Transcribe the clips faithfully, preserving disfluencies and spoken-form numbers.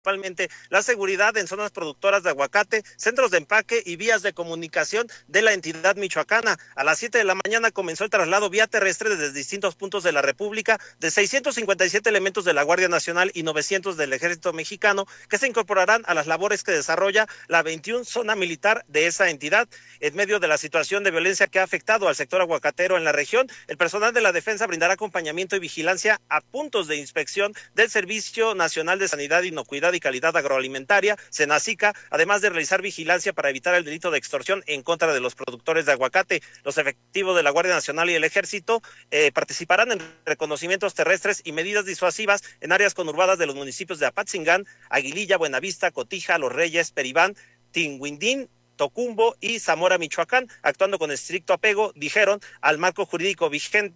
principalmente la seguridad en zonas productoras de aguacate, centros de empaque y vías de comunicación de la entidad michoacana. A las siete de la mañana comenzó el traslado vía terrestre desde distintos puntos de la República de seiscientos cincuenta y siete elementos de la Guardia Nacional y novecientos del Ejército Mexicano, que se incorporarán a las labores que desarrolla la veintiuna zona militar de esa entidad. En medio de la situación de violencia que ha afectado al sector aguacatero en la región, el personal de la defensa brindará acompañamiento y vigilancia a puntos de inspección del Servicio Nacional de Sanidad, Inocuidad y Calidad Agroalimentaria, SENACICA, además de realizar vigilancia para evitar el delito de extorsión en contra de los productores de aguacate. Los efectivos de la Guardia Nacional y el Ejército eh, participarán en reconocimientos terrestres y medidas disuasivas en áreas conurbadas de los municipios de Apatzingán, Aguililla, Buenavista, Cotija, Los Reyes, Peribán, Tinguindín, Tocumbo y Zamora, Michoacán, actuando con estricto apego, dijeron, al marco jurídico vigente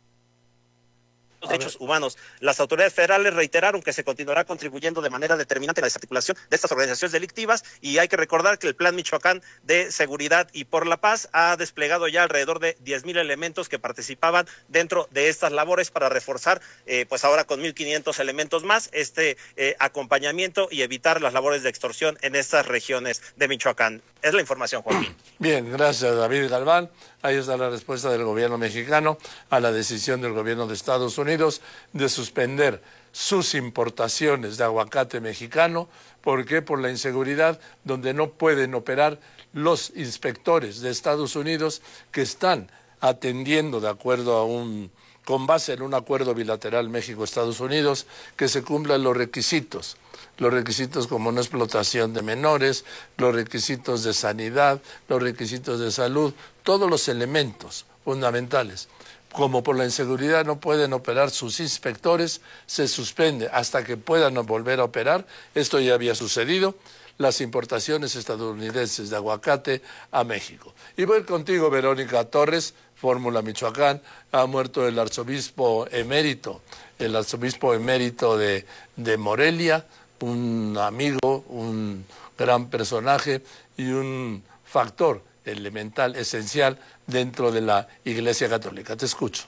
los derechos humanos. Las autoridades federales reiteraron que se continuará contribuyendo de manera determinante a la desarticulación de estas organizaciones delictivas, y hay que recordar que el Plan Michoacán de Seguridad y por la Paz ha desplegado ya alrededor de diez mil elementos que participaban dentro de estas labores para reforzar, eh, pues ahora con mil quinientos elementos más, este eh, acompañamiento y evitar las labores de extorsión en estas regiones de Michoacán. Es la información, Joaquín. Bien, gracias, David Galván. Ahí está la respuesta del gobierno mexicano a la decisión del gobierno de Estados Unidos de suspender sus importaciones de aguacate mexicano. ¿Por qué? Por la inseguridad, donde no pueden operar los inspectores de Estados Unidos que están atendiendo de acuerdo a un, con base en un acuerdo bilateral México-Estados Unidos, que se cumplan los requisitos. Los requisitos como no explotación de menores, los requisitos de sanidad, los requisitos de salud, todos los elementos fundamentales. Como por la inseguridad no pueden operar sus inspectores, se suspende hasta que puedan volver a operar. Esto ya había sucedido, las importaciones estadounidenses de aguacate a México. Y voy contigo, Verónica Torres, Fórmula Michoacán. Ha muerto el arzobispo emérito, el arzobispo emérito de, de Morelia, un amigo, un gran personaje y un factor elemental, esencial dentro de la Iglesia Católica. Te escucho.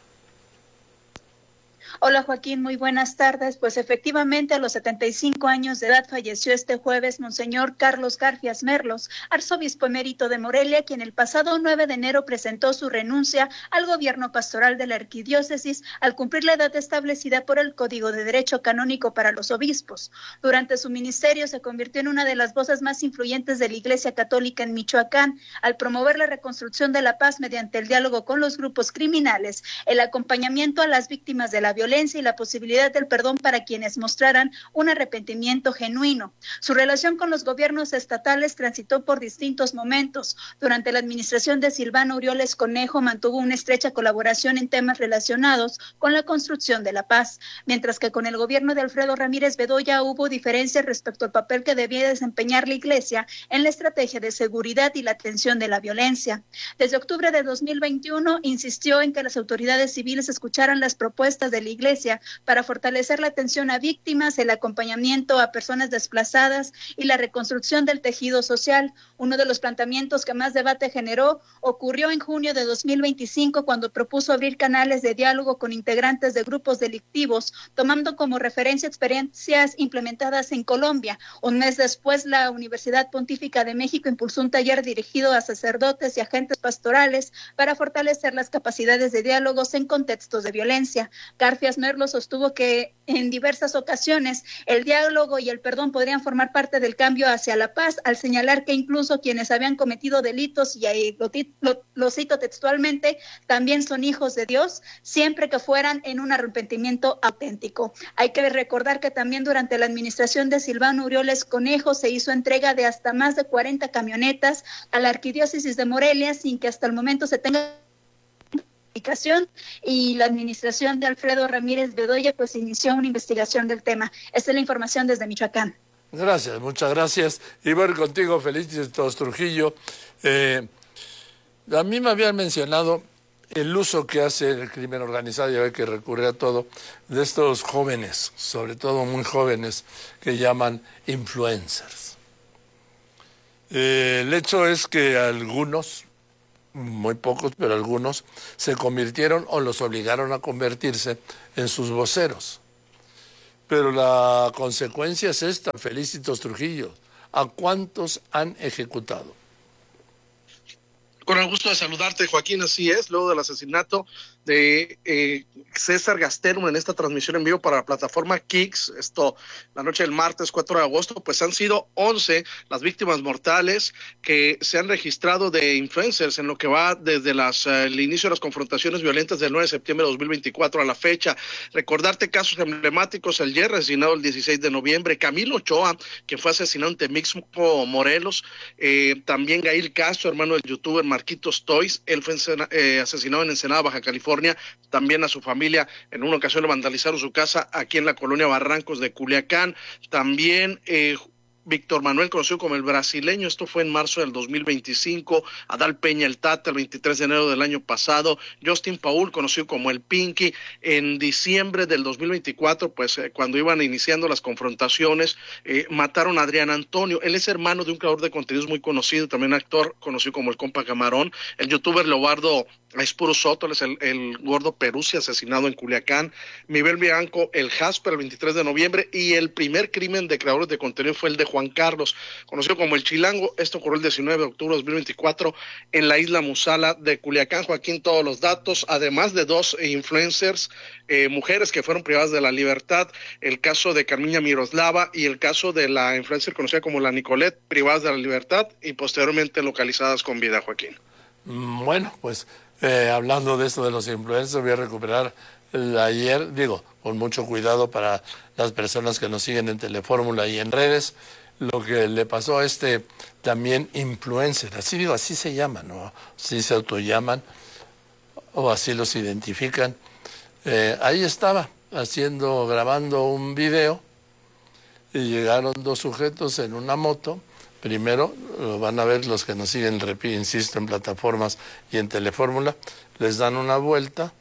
Hola Joaquín, muy buenas tardes. Pues efectivamente a los setenta y cinco años de edad falleció este jueves Monseñor Carlos Garfias Merlos, arzobispo emérito de Morelia, quien el pasado nueve de enero presentó su renuncia al gobierno pastoral de la arquidiócesis al cumplir la edad establecida por el Código de Derecho Canónico para los obispos. Durante su ministerio se convirtió en una de las voces más influyentes de la Iglesia Católica en Michoacán, al promover la reconstrucción de la paz mediante el diálogo con los grupos criminales, el acompañamiento a las víctimas de la violencia y la posibilidad del perdón para quienes mostraran un arrepentimiento genuino. Su relación con los gobiernos estatales transitó por distintos momentos. Durante la administración de Silvano Aureoles Conejo mantuvo una estrecha colaboración en temas relacionados con la construcción de la paz, mientras que con el gobierno de Alfredo Ramírez Bedoya hubo diferencias respecto al papel que debía desempeñar la Iglesia en la estrategia de seguridad y la atención de la violencia. Desde octubre de dos mil veintiuno insistió en que las autoridades civiles escucharan las propuestas de la Iglesia para fortalecer la atención a víctimas, el acompañamiento a personas desplazadas y la reconstrucción del tejido social. Uno de los planteamientos que más debate generó ocurrió en junio de dos mil veinticinco, cuando propuso abrir canales de diálogo con integrantes de grupos delictivos, tomando como referencia experiencias implementadas en Colombia. Un mes después, la Universidad Pontífica de México impulsó un taller dirigido a sacerdotes y agentes pastorales para fortalecer las capacidades de diálogos en contextos de violencia. Garfias Merlos sostuvo que en diversas ocasiones el diálogo y el perdón podrían formar parte del cambio hacia la paz, al señalar que incluso quienes habían cometido delitos, y ahí lo, lo, lo cito textualmente, también son hijos de Dios, siempre que fueran en un arrepentimiento auténtico. Hay que recordar que también durante la administración de Silvano Aureoles Conejo se hizo entrega de hasta más de cuarenta camionetas a la arquidiócesis de Morelia, sin que hasta el momento se tenga y la administración de Alfredo Ramírez Bedoya pues inició una investigación del tema. Esta es la información desde Michoacán. Gracias, muchas gracias. Y voy contigo, Felicitos Trujillo. Eh, a mí me habían mencionado el uso que hace el crimen organizado, y hay que recurrir a todo, de estos jóvenes, sobre todo muy jóvenes, que llaman influencers. Eh, el hecho es que algunos, muy pocos, pero algunos, se convirtieron o los obligaron a convertirse en sus voceros. Pero la consecuencia es esta, Felicitos Trujillo. ¿A cuántos han ejecutado? Con el gusto de saludarte, Joaquín, así es, luego del asesinato de eh, César Gastelum en esta transmisión en vivo para la plataforma Kicks, esto la noche del martes cuatro de agosto, pues han sido once las víctimas mortales que se han registrado de influencers en lo que va desde las, uh, el inicio de las confrontaciones violentas del nueve de septiembre de dos mil veinticuatro a la fecha. Recordarte casos emblemáticos: el Jerry, asesinado el dieciséis de noviembre, Camilo Ochoa, que fue asesinado en Temixco, Morelos, eh, también Gail Castro, hermano del youtuber Marquitos Toys, él fue eh, asesinado en Ensenada, Baja California. También a su familia en una ocasión le vandalizaron su casa aquí en la colonia Barrancos de Culiacán. También eh, Víctor Manuel, conocido como el brasileño, esto fue en marzo del dos mil veinticinco, Adal Peña el Tata el veintitrés de enero del año pasado, Justin Paul, conocido como el Pinky, en diciembre del dos mil veinticuatro, pues eh, cuando iban iniciando las confrontaciones, eh, mataron a Adrián Antonio. Él es hermano de un creador de contenidos muy conocido, también actor, conocido como el Compa Camarón, el youtuber Leobardo Espuro Soto, él es el, el gordo Peruzzi, asesinado en Culiacán, Miguel Bianco, el Jasper, el veintitrés de noviembre, y el primer crimen de creadores de contenido fue el de Juan Carlos, conocido como el Chilango. Esto ocurrió el diecinueve de octubre de dos mil veinticuatro en la isla Musala de Culiacán. Joaquín, todos los datos, además de dos influencers, eh, mujeres que fueron privadas de la libertad, el caso de Carmiña Miroslava y el caso de la influencer conocida como la Nicolette, privadas de la libertad y posteriormente localizadas con vida, Joaquín. Bueno, pues eh, hablando de esto de los influencers, voy a recuperar el ayer, digo, con mucho cuidado para las personas que nos siguen en Telefórmula y en redes, lo que le pasó a este también influencer, así digo, así se llaman, ¿no? Así se autollaman o así los identifican. Eh, ahí estaba haciendo, grabando un video y llegaron dos sujetos en una moto. Primero, lo van a ver los que nos siguen, repito, insisto, en plataformas y en Telefórmula, les dan una vuelta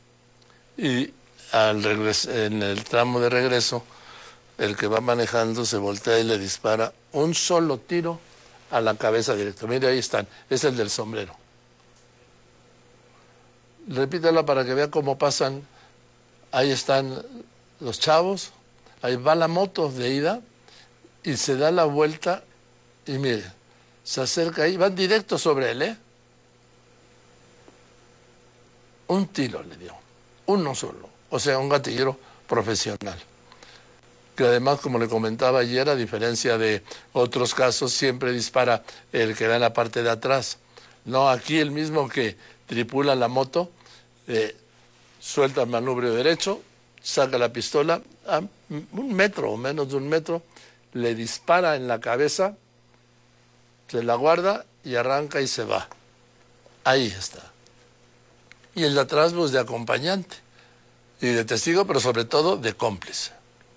y al regreso, en el tramo de regreso, el que va manejando se voltea y le dispara un solo tiro a la cabeza directo. Mire, ahí están, es el del sombrero. Repítela para que vea cómo pasan. Ahí están los chavos, ahí va la moto de ida y se da la vuelta y mire, se acerca ahí, van directo sobre él, ¿eh? Un tiro le dio, uno solo, o sea, un gatillero profesional. Que además, como le comentaba ayer, a diferencia de otros casos, siempre dispara el que da en la parte de atrás. No, aquí el mismo que tripula la moto, eh, suelta el manubrio derecho, saca la pistola a un metro o menos de un metro, le dispara en la cabeza, se la guarda y arranca y se va. Ahí está. Y el de atrás, pues, de acompañante y de testigo, pero sobre todo de cómplice.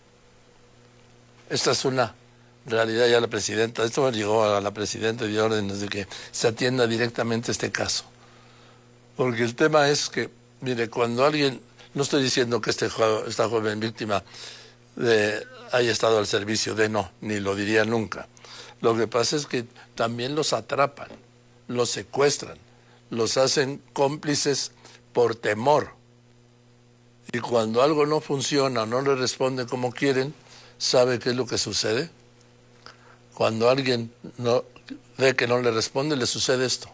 Esta es una realidad. Ya la presidenta, esto llegó a la presidenta y dio órdenes de que se atienda directamente este caso. Porque el tema es que, mire, cuando alguien, no estoy diciendo que este, esta joven víctima de, haya estado al servicio de, no, ni lo diría nunca. Lo que pasa es que también los atrapan, los secuestran, los hacen cómplices por temor. Y cuando algo no funciona, no le responde como quieren, ¿sabe qué es lo que sucede? Cuando alguien no ve que no le responde, le sucede esto.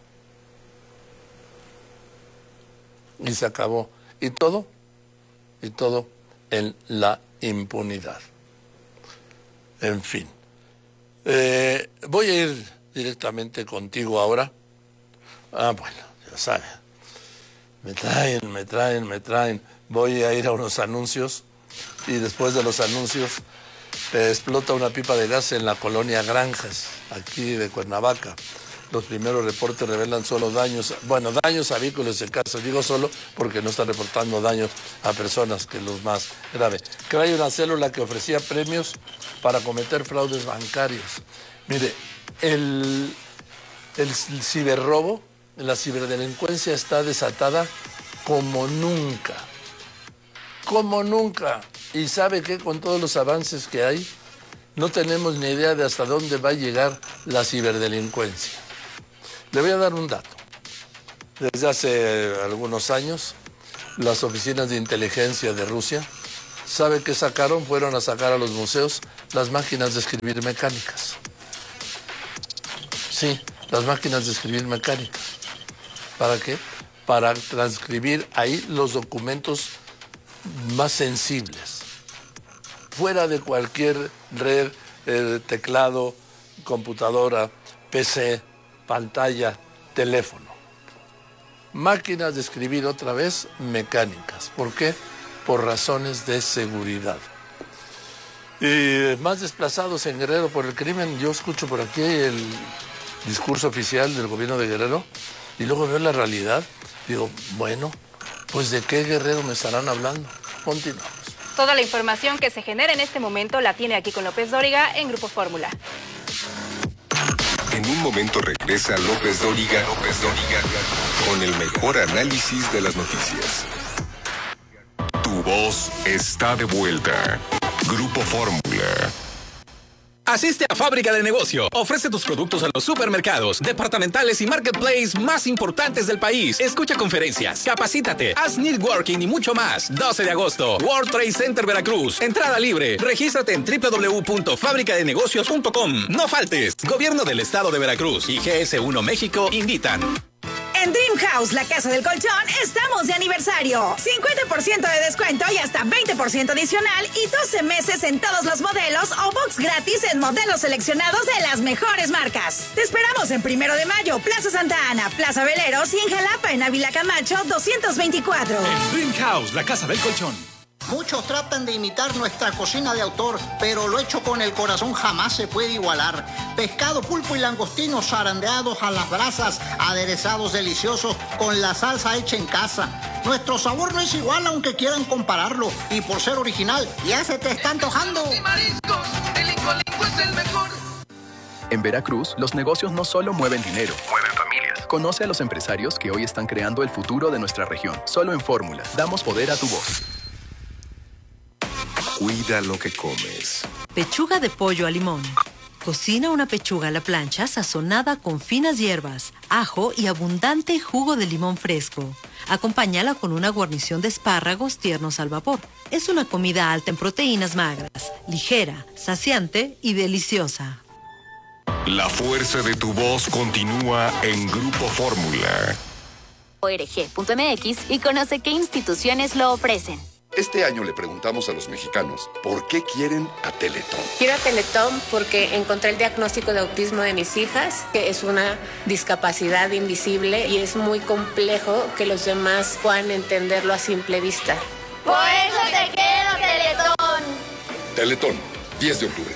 Y se acabó. Y todo, y todo en la impunidad. En fin. Eh, voy a ir directamente contigo ahora. Ah, bueno, ya saben. Me traen, me traen, me traen. Voy a ir a unos anuncios y después de los anuncios eh, explota una pipa de gas en la colonia Granjas, aquí de Cuernavaca. Los primeros reportes revelan solo daños, bueno, daños a vehículos en caso. Digo solo porque no están reportando daños a personas, que es lo más grave. Que hay una célula que ofrecía premios para cometer fraudes bancarios. Mire, el, el ciberrobo, la ciberdelincuencia está desatada como nunca. Como nunca. Y sabe que con todos los avances que hay, no tenemos ni idea de hasta dónde va a llegar la ciberdelincuencia. Le voy a dar un dato. Desde hace algunos años, las oficinas de inteligencia de Rusia ¿Sabe qué sacaron? Fueron a sacar a los museos las máquinas de escribir mecánicas. Sí, las máquinas de escribir mecánicas. ¿Para qué? Para transcribir ahí los documentos más sensibles. Fuera de cualquier red, eh, teclado, computadora, P C, pantalla, teléfono. Máquinas de escribir otra vez mecánicas. ¿Por qué? Por razones de seguridad. Y más desplazados en Guerrero por el crimen. Yo escucho por aquí el discurso oficial del gobierno de Guerrero y luego veo la realidad. Digo, bueno, pues ¿de qué Guerrero me estarán hablando? Continuamos. Toda la información que se genera en este momento la tiene aquí con López Dóriga en Grupo Fórmula. En un momento regresa López Dóriga, López Dóriga, con el mejor análisis de las noticias. Tu voz está de vuelta. Grupo Fórmula. Asiste a Fábrica de Negocio. Ofrece tus productos a los supermercados, departamentales y marketplace más importantes del país. Escucha conferencias, capacítate, haz networking y mucho más. doce de agosto, World Trade Center Veracruz. Entrada libre. Regístrate en doble u doble u doble u punto fábrica de negocios punto com. No faltes. Gobierno del Estado de Veracruz y G S uno México invitan. En Dream House, la casa del colchón, estamos de aniversario. cincuenta por ciento de descuento y hasta veinte por ciento adicional y doce meses en todos los modelos o box gratis en modelos seleccionados de las mejores marcas. Te esperamos en Primero de Mayo, Plaza Santa Ana, Plaza Veleros y en Jalapa, en Ávila Camacho, doscientos veinticuatro. En Dream House, la casa del colchón. Muchos tratan de imitar nuestra cocina de autor, pero lo hecho con el corazón jamás se puede igualar. Pescado, pulpo y langostinos zarandeados a las brasas, aderezados deliciosos con la salsa hecha en casa. Nuestro sabor no es igual aunque quieran compararlo, y por ser original ya se te está antojando. Mariscos, el Lincoln es el mejor. En Veracruz, los negocios no solo mueven dinero, mueven familias. Conoce a los empresarios que hoy están creando el futuro de nuestra región. Solo en Fórmula, damos poder a tu voz. Cuida lo que comes. Pechuga de pollo a limón. Cocina una pechuga a la plancha sazonada con finas hierbas, ajo y abundante jugo de limón fresco. Acompáñala con una guarnición de espárragos tiernos al vapor. Es una comida alta en proteínas magras, ligera, saciante y deliciosa. La fuerza de tu voz continúa en Grupo Fórmula. O R G punto M X y conoce qué instituciones lo ofrecen. Este año le preguntamos a los mexicanos por qué quieren a Teletón. Quiero a Teletón porque encontré el diagnóstico de autismo de mis hijas, que es una discapacidad invisible y es muy complejo que los demás puedan entenderlo a simple vista. Por eso te quiero, Teletón. Teletón, diez de octubre.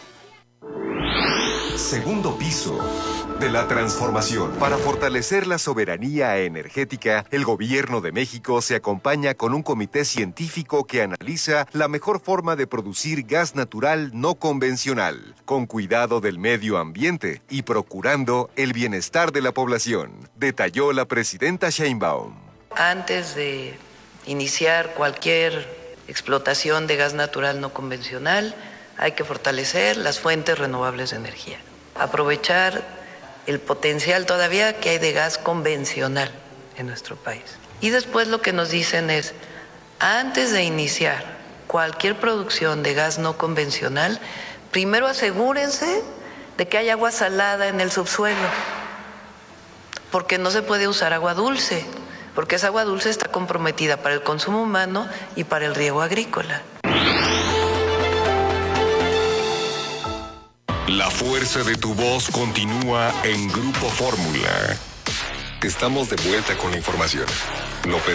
Segundo piso de la transformación. Para fortalecer la soberanía energética, el Gobierno de México se acompaña con un comité científico que analiza la mejor forma de producir gas natural no convencional, con cuidado del medio ambiente y procurando el bienestar de la población, detalló la presidenta Sheinbaum. Antes de iniciar cualquier explotación de gas natural no convencional, hay que fortalecer las fuentes renovables de energía, aprovechar el potencial todavía que hay de gas convencional en nuestro país. Y después lo que nos dicen es, antes de iniciar cualquier producción de gas no convencional, primero asegúrense de que hay agua salada en el subsuelo, porque no se puede usar agua dulce, porque esa agua dulce está comprometida para el consumo humano y para el riego agrícola. La fuerza de tu voz continúa en Grupo Fórmula. Estamos de vuelta con la información. López